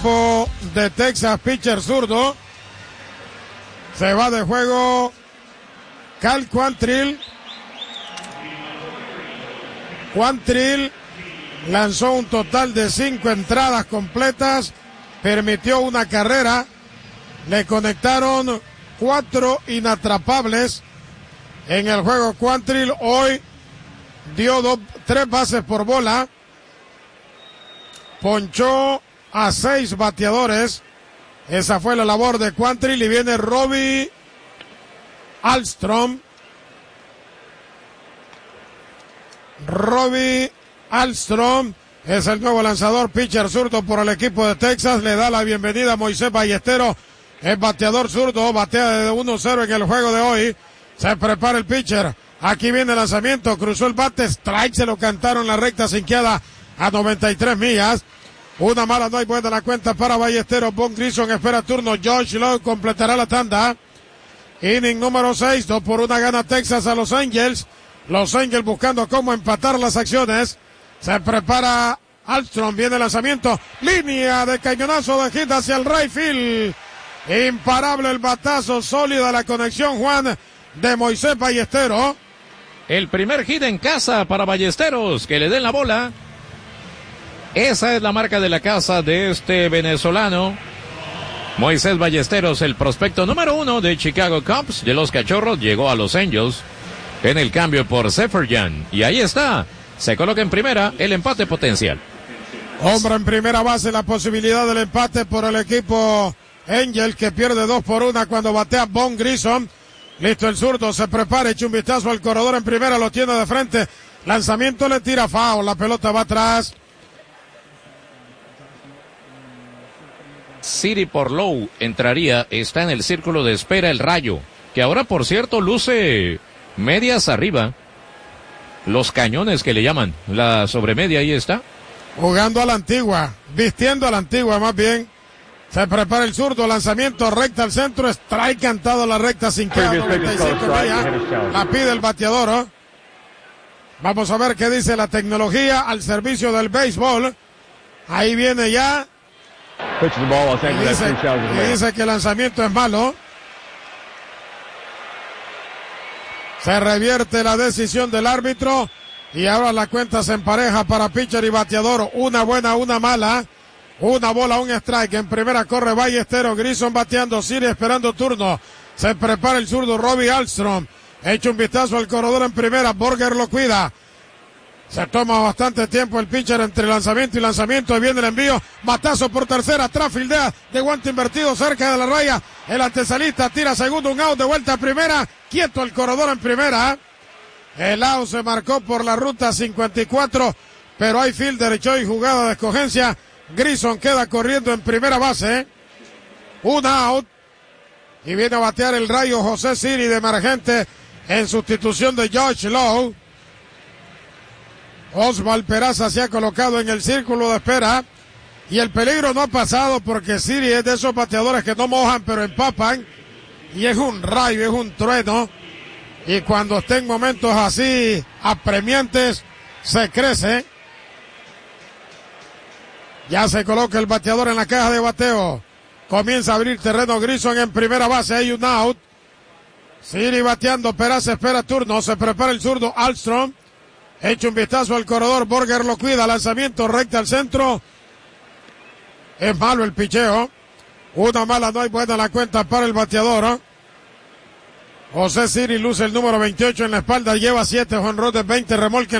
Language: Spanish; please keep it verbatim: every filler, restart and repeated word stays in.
equipo de Texas, pitcher zurdo. Se va de juego Cal Quantrill. Quantrill lanzó un total de cinco entradas completas, permitió una carrera, le conectaron cuatro inatrapables en el juego. Quantrill hoy dio dos, tres bases por bola, ponchó a seis bateadores. Esa fue la labor de Quantrill y viene Robbie Alstrom. Robbie Alstrom es el nuevo lanzador, pitcher zurdo por el equipo de Texas. Le da la bienvenida a Moisés Ballesteros, el bateador zurdo, batea de uno cero en el juego de hoy. Se prepara el pitcher. Aquí viene el lanzamiento, cruzó el bate, strike, se lo cantaron la recta sinqueada a noventa y tres millas. Una mala, no hay buena la cuenta para Ballesteros. Von Grissom espera turno. Josh Lowe completará la tanda. Inning número seis, dos por una gana Texas a los Angels. Los Angels buscando cómo empatar las acciones. Se prepara Alstrom, viene el lanzamiento. Línea de cañonazo de hit hacia el right field. Imparable el batazo, sólida la conexión, Juan, de Moisés Ballesteros. El primer hit en casa para Ballesteros, que le den la bola. Esa es la marca de la casa de este venezolano. Moisés Ballesteros, el prospecto número uno de Chicago Cubs, de los Cachorros, llegó a los Angels en el cambio por Seferian. Y ahí está, se coloca en primera, el empate potencial. Hombre en primera base, la posibilidad del empate por el equipo Angel, que pierde dos por una cuando batea Von Grissom. Listo el zurdo, se prepara, echa un vistazo al corredor en primera, lo tiene de frente. Lanzamiento, le tira foul, la pelota va atrás. City por Lowe entraría, está en el círculo de espera el Rayo, que ahora por cierto luce medias arriba. Los cañones que le llaman, la sobremedia ahí está. Jugando a la antigua, vistiendo a la antigua más bien. Se prepara el zurdo, lanzamiento recta al centro, strike cantado la recta sin que noventa y cinco millas. La pide el bateador, ¿eh? Vamos a ver qué dice la tecnología al servicio del béisbol. Ahí viene ya. Y dice, y dice que el lanzamiento es malo. Se revierte la decisión del árbitro y ahora la cuenta se empareja para pitcher y bateador. Una buena, una mala. Una bola, un strike. En primera corre Ballesteros, Grissom bateando, Siri esperando turno. Se prepara el zurdo Robbie Alstrom. Echa un vistazo al corredor en primera. Borger lo cuida. Se toma bastante tiempo el pitcher entre lanzamiento y lanzamiento. Y viene el envío. Batazo por tercera. Atrás fildea de guante invertido cerca de la raya. El antesalista tira segundo. Un out de vuelta a primera. Quieto el corredor en primera. El out se marcó por la ruta cincuenta y cuatro. Pero hay fielder y jugada de escogencia. Grissom queda corriendo en primera base. Un out. Y viene a batear el Rayo José Siri de emergente en sustitución de Josh Lowe. Osval Peraza se ha colocado en el círculo de espera. Y el peligro no ha pasado porque Siri es de esos bateadores que no mojan pero empapan. Y es un rayo, es un trueno. Y cuando esté en momentos así apremiantes, se crece. Ya se coloca el bateador en la caja de bateo. Comienza a abrir terreno Grissom en primera base. Hay un out. Siri bateando. Peraza espera turno. Se prepara el zurdo Alstrom. Echa un vistazo al corredor. Borger lo cuida. Lanzamiento recta al centro. Es malo el picheo. Una mala, no hay buena la cuenta para el bateador, ¿eh? José Siri luce el número veintiocho en la espalda. Lleva siete jonrones, veinte remolques.